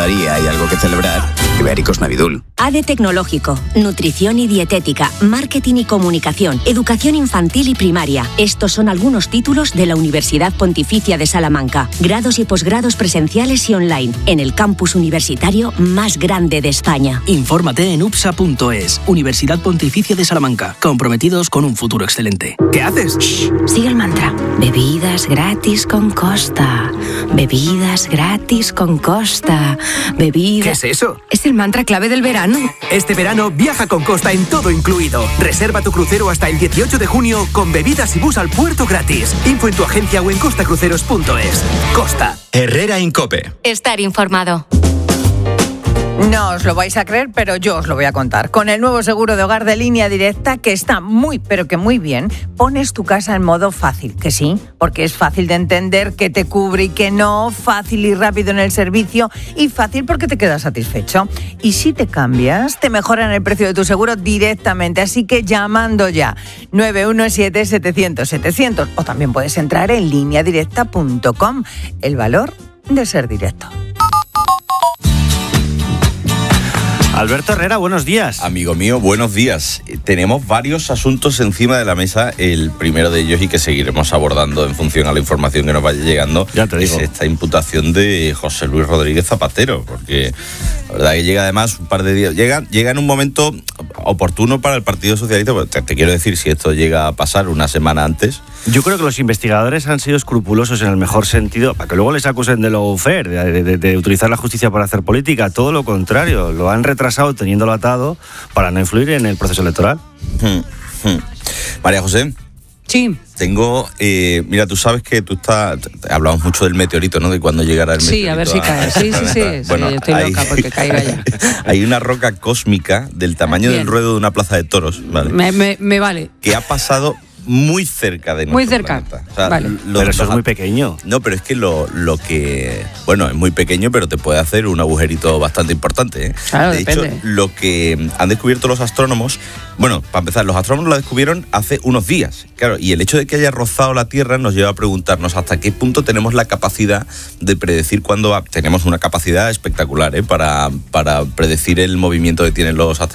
cada día hay algo que celebrar, Ibéricos Navidul. ADE Tecnológico, Nutrición y Dietética, Marketing y Comunicación, Educación Infantil y Primaria. Estos son algunos títulos de la Universidad Pontificia de Salamanca. Grados y posgrados presenciales y online, en el campus universitario más grande de España. Infórmate en upsa.es. Universidad Pontificia de Salamanca. Comprometidos con un futuro excelente. ¿Qué haces? Shh, sigue el mantra. Bebidas gratis con Costa. Bebidas gratis con Costa. ¿Qué es eso? Es el mantra clave del verano. Este verano viaja con Costa en todo incluido. Reserva tu crucero hasta el 18 de junio con bebidas y bus al puerto gratis. Info en tu agencia o en costacruceros.es. Costa. Herrera Incope. Estar informado. No os lo vais a creer, pero yo os lo voy a contar. Con el nuevo seguro de hogar de Línea Directa, que está muy, pero que muy bien, pones tu casa en modo fácil, que sí, porque es fácil de entender qué te cubre y qué no, fácil y rápido en el servicio y fácil porque te quedas satisfecho. Y si te cambias, te mejoran el precio de tu seguro directamente, así que llamando ya 917-700-700 o también puedes entrar en lineadirecta.com. El valor de ser directo. Alberto Herrera, buenos días. Amigo mío, buenos días. Tenemos varios asuntos encima de la mesa. El primero de ellos, y que seguiremos abordando en función a la información que nos vaya llegando, ya te digo, es esta imputación de José Luis Rodríguez Zapatero, porque la verdad que llega además un par de días, llega en un momento oportuno para el Partido Socialista. Te quiero decir, si esto llega a pasar una semana antes. Yo creo que los investigadores han sido escrupulosos en el mejor sentido, para que luego les acusen de lawfare, de utilizar la justicia para hacer política. Todo lo contrario, lo han retrasado teniéndolo atado para no influir en el proceso electoral. María José. Sí. Tengo, mira, tú sabes que hablamos mucho del meteorito, ¿no? De cuando llegará el meteorito. Sí, a ver si cae. Sí. Bueno, yo estoy loca porque caiga ya. Hay una roca cósmica del tamaño del ruedo de una plaza de toros, ¿vale? Me vale. Que ha pasado muy cerca de nuestro muy cerca. planeta. O sea, vale. Pero eso es muy pequeño. No, pero es que lo que... Bueno, es muy pequeño, pero te puede hacer un agujerito bastante importante, ¿eh? Claro, de depende. hecho, lo que han descubierto los astrónomos... Bueno, para empezar, los astrónomos lo descubrieron hace unos días. Claro, y el hecho de que haya rozado la Tierra nos lleva a preguntarnos hasta qué punto tenemos la capacidad de predecir cuándo... Tenemos una capacidad espectacular, ¿eh? Para predecir el movimiento que tienen los asteroides.